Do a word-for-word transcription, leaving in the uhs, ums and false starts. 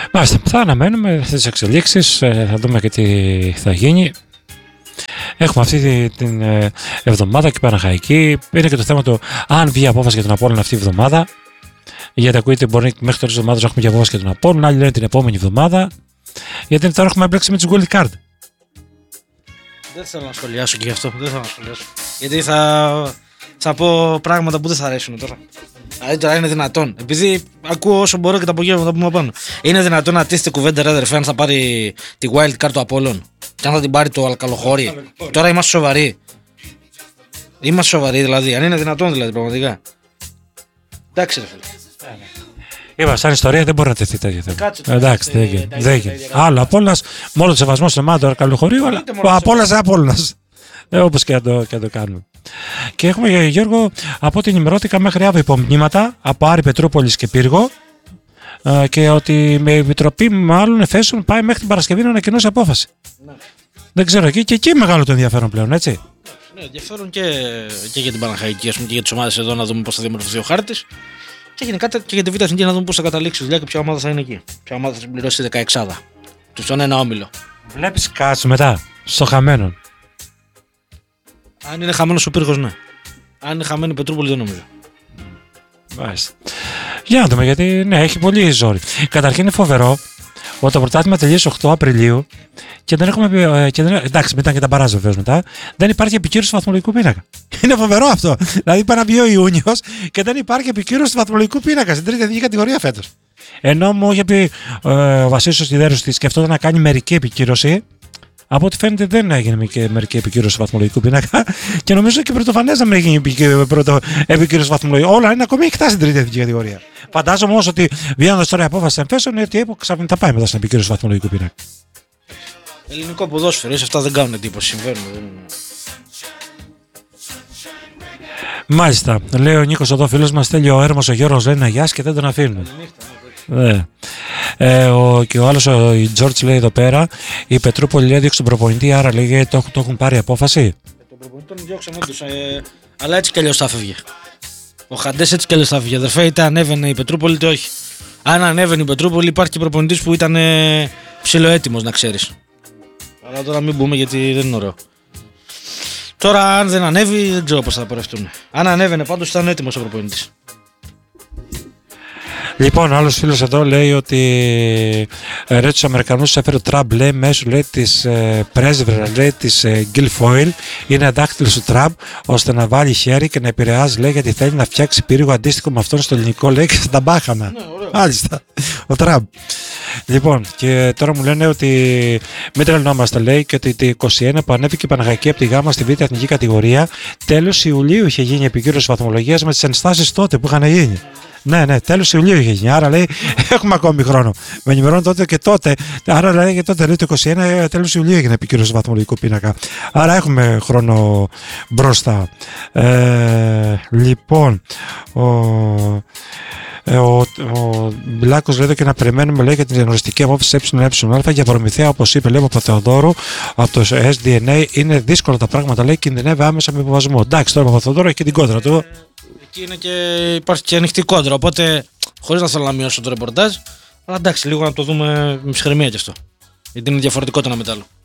Μάλιστα, θα αναμένουμε τις εξελίξεις, θα δούμε και τι θα γίνει. Έχουμε αυτή την εβδομάδα και Παναχαϊκή. Είναι και το θέμα του αν βγει απόφαση για τον Απόλλωνα αυτή η εβδομάδα. Γιατί ακούγεται μπορεί μέχρι τώρα τη εβδομάδα να έχουμε και απόφαση για τον Απόλλωνα. Άλλοι λένε την επόμενη εβδομάδα. Γιατί τώρα έχουμε έμπλεξει με τις gold card. Δεν θέλω να σχολιάσω και γι' αυτό. Δεν θέλω να σχολιάσω. Γιατί θα, θα πω πράγματα που δεν θα αρέσουν τώρα. Δηλαδή τώρα είναι δυνατόν. Επειδή ακούω όσο μπορώ και τα απογεύματα που μου πάνω. Είναι δυνατόν να τίσετε κουβέντα ρε αδερφέ αν θα πάρει τη wild card του Απόλλων. Και αν θα την πάρει το Αλκαλοχώρι. Τώρα είμαστε σοβαροί. Είμαστε σοβαροί δηλαδή. Αν είναι δυνατόν δηλαδή πραγματικά. Εντάξει ρε φίλε. Είπα, σαν ιστορία δεν μπορεί να τεθεί τέτοια θέμα. Εντάξει, δεν γίνεται. Άλλο Απόλλωνας, με όλο το σεβασμό στην ομάδα του Αλκαλοχωρίου, αλλά ο Απόλλωνας είναι Απόλλωνας. Όπως και να το κάνουμε. Και έχουμε, Γιώργο, από ό,τι ενημερώθηκα μέχρι αύριο υπομνήματα από Άρη, Πετρούπολης και Πύργο και ότι με επιτροπή μάλλον εφέσεων πάει μέχρι την Παρασκευή να ανακοινώσει απόφαση. Ναι. Δεν ξέρω, εκεί και εκεί μεγάλο το ενδιαφέρον πλέον, έτσι. Ναι, ενδιαφέρον και, και για την Παναχαϊκή, ας πούμε, και για τις ομάδες εδώ να δούμε πώς θα διαμορφωθεί ο χάρτης. Και γενικά και για την Β' Εθνική να δούμε πώς θα καταλήξει η δουλειά και ποια ομάδα θα είναι εκεί. Ποια ομάδα θα συμπληρώσει τη δεκαεξάδα. Του στον ένα όμιλο. Βλέπεις κάτι μετά, στο χαμένο. Αν είναι χαμένος ο Πύργος, ναι. Αν είναι χαμένη η Πετρούπολη, δεν νομίζω. Μάλιστα. Για να δούμε, γιατί ναι, έχει πολύ ζόρι. Καταρχήν είναι φοβερό ότι το πρωτάθλημα τελείωσε οκτώ Απριλίου και δεν έχουμε. Και δεν, εντάξει, μετά και τα μπαράζ βεβαίως μετά. Δεν υπάρχει επικύρωση του βαθμολογικού πίνακα. Είναι φοβερό αυτό. Δηλαδή, πάει να μπει ο Ιούνιος και δεν υπάρχει επικύρωση του βαθμολογικού πίνακα στην τρίτη εθνική κατηγορία φέτος. Ενώ μου είχε πει ε, ο Βασίλης ο Σιδέρος ότι σκεφτόταν να κάνει μερική επικύρωση. Από ό,τι φαίνεται δεν έγινε και μερική επικύρωση του βαθμολογικού πίνακα και νομίζω και πρωτοφανές να μην έγινε επικύρωση του βαθμολογικού. Όλα είναι ακόμη εκτά στην τρίτη εθνική κατηγορία. Φαντάζομαι όμως ότι βγαίνοντας τώρα η απόφαση εμφέσεων είναι ότι ξαφνικά θα πάει μετά στην επικύρωση του βαθμολογικού πίνακα. Ελληνικό ποδόσφαιρο, ίσως αυτά δεν κάνουν εντύπωση, συμβαίνουν. Μάλιστα. Λέει ο Νίκος εδώ, φίλος μας, θέλει ο Έρμος ο Γιώργος, λέει να γιάσει και δεν τον αφήνουν. Ναι. Ε, ο, και ο άλλος ο Τζόρτς λέει εδώ πέρα η Πετρούπολη έδιωξε τον προπονητή, άρα λέει το, το έχουν πάρει απόφαση. Ε, τον προπονητή τον διώξαν όντως, ε, αλλά έτσι κι αλλιώς θα φεύγει. Ο Χαντές έτσι κι αλλιώς θα φεύγει. Αδερφέ, είτε ανέβαινε η Πετρούπολη είτε όχι. Αν ανέβαινε η Πετρούπολη υπάρχει και προπονητής που ήταν ε, ψιλοέτοιμος να ξέρεις. Αλλά τώρα μην μπούμε γιατί δεν είναι ωραίο. Τώρα αν δεν ανέβει δεν ξέρω πώς θα πορευτούν. Αν ανέβαινε πάντως ήταν έτοιμος ο προπονητής. Λοιπόν, άλλος φίλος εδώ λέει ότι ε, ρε τους Αμερικανούς έφερε ο Τραμπ, λέει, μέσω λέει, της ε, πρέσβερα λέει, της ε, Guilfoyle, είναι δάχτυλος του Τραμπ, ώστε να βάλει χέρι και να επηρεάζει, λέει, γιατί θέλει να φτιάξει πύργο αντίστοιχο με αυτόν στο ελληνικό, λέει, και στα μπάχανα. Ναι, μάλιστα, ο Τραμπ. Λοιπόν, και τώρα μου λένε ότι μην τρελνόμαστε, λέει, και ότι το είκοσι ένα που ανέβηκε η Παναχαϊκή από τη Γάμα στη Β' Εθνική κατηγορία, τέλος Ιουλίου είχε γίνει η επικύρωση βαθμολογίας με τις ενστάσεις τότε που είχαν γίνει. Ναι, ναι, τέλος Ιουλίου είχε γίνει. Άρα λέει έχουμε ακόμη χρόνο. Με ενημερώνουν τότε και τότε. Άρα λέει και τότε λέει το είκοσι ένα τέλος Ιουλίου έγινε επικύρωση βαθμολογικού πίνακα. Άρα έχουμε χρόνο μπροστά. Ε, λοιπόν, ο. Ο, ο Μπλάκος λέει εδώ και να περιμένουμε λέει για την διαγνωστική απόφαση ΕΕ για Προμηθέα, όπως είπε λέει ο Παπαθεοδόρου από το ες ντι εν έι. Είναι δύσκολα τα πράγματα, λέει, κινδυνεύει άμεσα με υποβασμό. Εντάξει, τώρα ο Παπαθεοδόρου έχει και την κόντρα του. Εκεί είναι και υπάρχει και ανοιχτή κόντρα. Οπότε, χωρίς να θέλω να μειώσω το ρεπορτάζ, αλλά εντάξει, λίγο να το δούμε με ψυχραιμία κι αυτό. Γιατί είναι διαφορετικό το ένα μετάλλο.